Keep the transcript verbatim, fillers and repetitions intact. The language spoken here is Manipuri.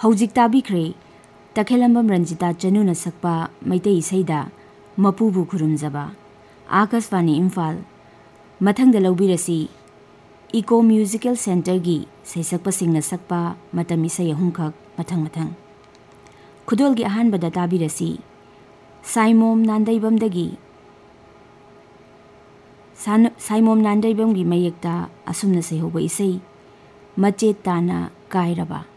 हौजिक ताबिख्रे तखेलंबम Ranjita चनुना सकपा Meitei इसैदा मपुबु खुरुमजबा Akashvani Imphal मथंग लौबिरसी eco musical centre की सैसकपसिंगना सकपा मतम इसै अहुमखक मथंग मथंग खुदोल की अहानबदा ताबिरसी साइमोम नांदैबमदगी साइमोम नांदैबम की मयेक्ता असुमना सैहोबा इसै मचेत ताना कायरबा।